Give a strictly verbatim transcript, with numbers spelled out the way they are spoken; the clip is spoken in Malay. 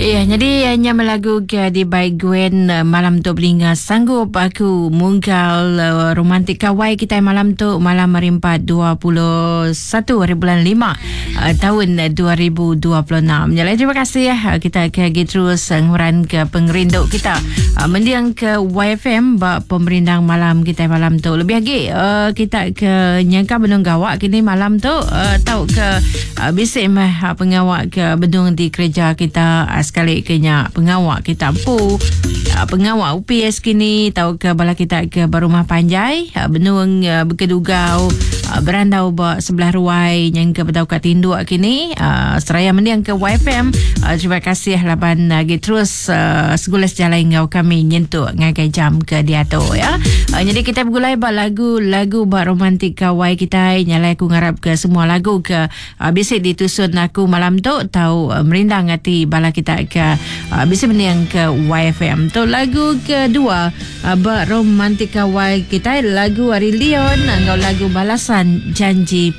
Ya, jadi hanya melagu ke di baik Gwen malam tu belinga sanggup aku mungkal uh, romantik kawai kita malam tu malam merimpat dua puluh satu hari bulan lima uh, tahun dua ribu dua puluh enam. Jadi terima kasih ya kita ke terus nguran ke pengerinduk kita uh, mendiang ke Y F M bak pemerindang malam kita malam tu lebih lagi uh, kita ke nyangka benung gawak kini malam tu uh, tahu ke uh, bisik mah uh, pengawak ke bedung di kerja kita uh, sekali kenya pengawak kita pu uh, pengawak U P S kini tahu ke bala kita ke Barumah Panjai uh, benung uh, berkedugau uh, berandau bak sebelah ruai yang ke bedau kat tinduk kini uh, seraya mendiang ke Y F M. uh, terima kasih laban uh, terus uh, segulas jalan ngau kami nyentuh ngagai jam ke dia tu ya. uh, jadi kita bergulai bak lagu-lagu bak romantik kawai kita nyalai aku ngarap ke semua lagu ke uh, bisik ditusun aku malam tu tahu uh, merindang hati bala kita ke uh, bisik mendiang ke Y F M tu. Lagu kedua uh, bak romantik kawai kita lagu Ari Leon ngau lagu Balasan Janji